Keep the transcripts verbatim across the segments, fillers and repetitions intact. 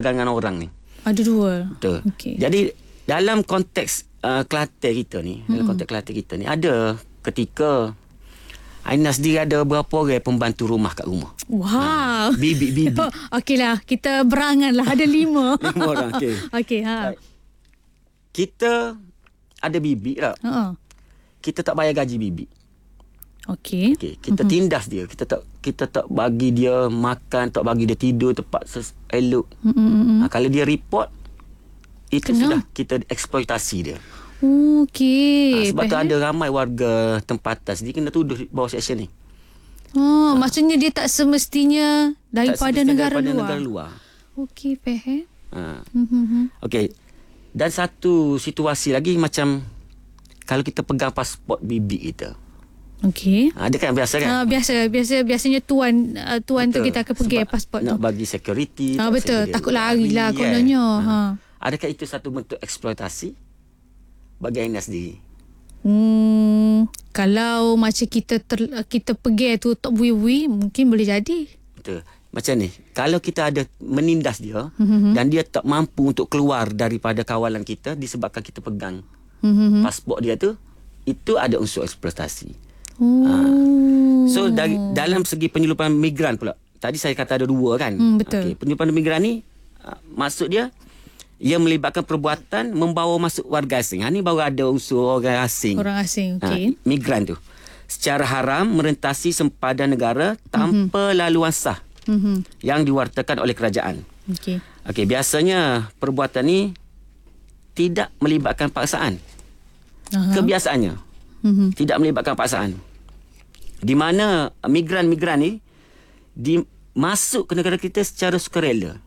pegang dengan orang ni. Ada dua. Betul. Okay. Jadi dalam konteks uh, Kelantan kita ni, mm-hmm. dalam konteks Kelantan kita ni, ada ketika Aina sendiri ada berapa orang pembantu rumah kat rumah. Wow. Ha, bibi-bibi. Oh, okeylah, kita berangan lah. Ada lima. Lima orang, okey. Okey, ha. Kita ada bibi tak? Ha. Kita tak bayar gaji bibi. Okey. Okay, kita uh-huh. tindas dia. Kita tak kita tak bagi dia makan, tak bagi dia tidur tempat elok. Uh-huh. Ha, kalau dia report, itu Kena? sudah kita eksploitasi dia. Okey. Ha, sebab tu ada ramai warga tempatan sendiri kena tuduh bawah seksyen ni. Oh, ha. Maksudnya dia tak semestinya daripada tak semestinya negara daripada luar. negara luar. Okey, faham. Ha. Uh-huh. Okey. Dan satu situasi lagi macam kalau kita pegang pasport bibi kita. Okey. Ha, dia kan biasa kan? Ha, biasa, biasa biasanya tuan uh, tuan betul. tu kita akan pergi Sebab pasport nak tu. Nak bagi security. Ha, betul, takut lari lah kononnya. Ha. ha. Adakah itu satu bentuk eksploitasi bagi Aina sendiri? Hmm, kalau macam kita ter, kita pergi tu tak bui-bui, mungkin boleh jadi. Betul. Macam ni, kalau kita ada menindas dia mm-hmm. dan dia tak mampu untuk keluar daripada kawalan kita disebabkan kita pegang mm-hmm. pasport dia tu, itu ada unsur eksploitasi. Oh. Ha. So dari, dalam segi penyeludupan migran pula, tadi saya kata ada dua kan. Mm, betul. Okay, penyeludupan migran ni maksud dia ia melibatkan perbuatan membawa masuk warga asing. Ha, ni baru ada unsur orang asing. Orang asing, okey. Ha, migran tu secara haram merentasi sempadan negara tanpa mm-hmm. laluan sah mm-hmm. yang diwartakan oleh kerajaan. Okey. Okey, biasanya perbuatan ni tidak melibatkan paksaan. Aha. Kebiasaannya mm-hmm. tidak melibatkan paksaan. Di mana migran-migran ni di, masuk ke negara kita secara sukarela.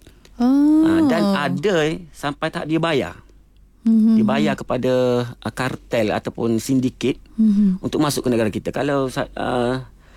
Oh. Ha, dan ada eh, sampai tak dia bayar. Mm-hmm. Dibayar kepada uh, kartel ataupun sindiket mm-hmm. untuk masuk ke negara kita. Kalau uh,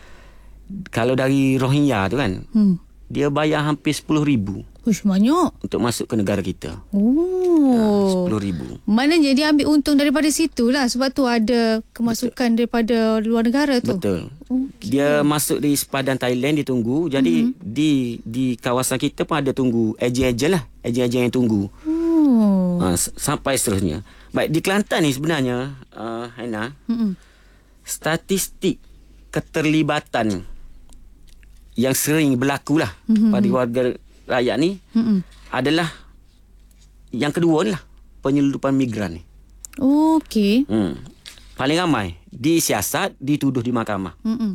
kalau dari Rohingya tu kan, mm. dia bayar hampir sepuluh ribu. Ush, banyak. Untuk masuk ke negara kita. Oh. Uh, sepuluh ribu. Maknanya dia ambil untung daripada situ lah. Sebab tu ada kemasukan Betul. daripada luar negara tu. Betul. Okay. Dia masuk di sepadan Thailand, dia tunggu. Jadi mm-hmm. di di kawasan kita pun ada tunggu ejen-ejen lah. Ejen-ejen yang tunggu. Oh. Uh, sampai seterusnya. Baik, di Kelantan ni sebenarnya, uh, Aina, mm-hmm. statistik keterlibatan yang sering berlaku lah mm-hmm. pada warga rakyat ni mm-hmm. adalah yang kedua ni lah, penyeludupan migran ni. Oh, okey. Hmm. Paling ramai disiasat, dituduh di mahkamah. Mm-hmm.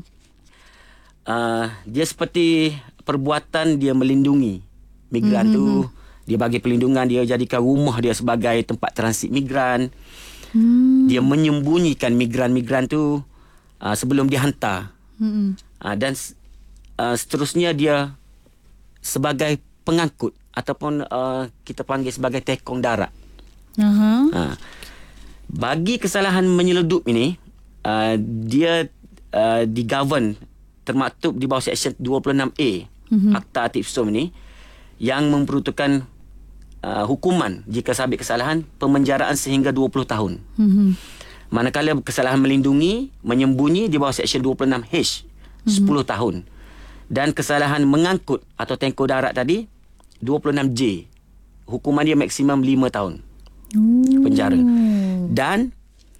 Uh, dia seperti perbuatan dia melindungi migran mm-hmm. tu. Dia bagi perlindungan, dia jadikan rumah dia sebagai tempat transit migran. Mm. Dia menyembunyikan migran-migran tu uh, sebelum dihantar. Mm-hmm. Uh, dan uh, seterusnya dia sebagai pengangkut ataupun uh, kita panggil sebagai tekong darat. Uh-huh. Uh, bagi kesalahan menyeludup ini, uh, dia uh, digovern termaktub di bawah Seksyen dua puluh enam A uh-huh. Akta Atik-Sum ini yang memperuntukkan uh, hukuman jika sabit kesalahan pemenjaraan sehingga dua puluh tahun. Uh-huh. Manakala kesalahan melindungi, menyembunyi di bawah Seksyen dua puluh enam H uh-huh. sepuluh tahun. Dan kesalahan mengangkut atau tengkor darat tadi dua puluh enam J. Hukuman dia maksimum lima tahun hmm. penjara. Dan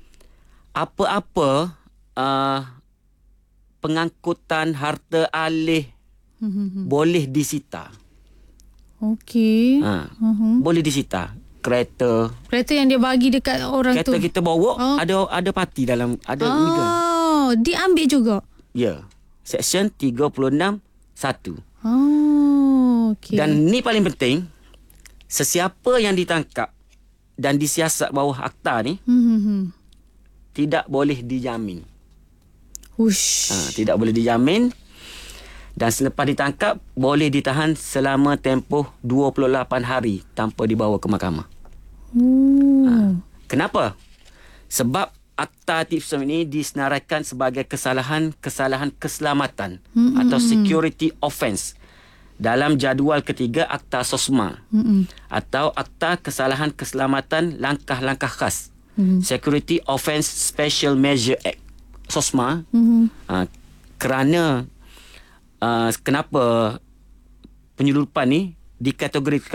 apa-apa uh, pengangkutan harta alih hmm. boleh disita. Okey. Ha, uh-huh. Boleh disita. Kereta. Kereta yang dia bagi dekat orang kereta tu. Kereta kita bawa oh. ada ada parti dalam ada oh, migran. Oh, diambil juga. Ya. Seksyen tiga puluh enam satu. Oh, okey. Dan ni paling penting, sesiapa yang ditangkap dan disiasat bawah akta ni mm-hmm. tidak boleh dijamin. Ush. Ha, tidak boleh dijamin. Dan selepas ditangkap boleh ditahan selama tempoh dua puluh lapan hari tanpa dibawa ke mahkamah. Hmm. Ha, kenapa? Sebab Akta Atik-Sum ini disenaraikan sebagai kesalahan-kesalahan keselamatan mm-hmm. atau security offence dalam jadual ketiga Akta SOSMA mm-hmm. atau Akta Kesalahan Keselamatan Langkah-Langkah Khas mm-hmm. Security Offence Special Measure Act SOSMA. Mm-hmm. Uh, kerana uh, kenapa penyeludupan ni dikategorikan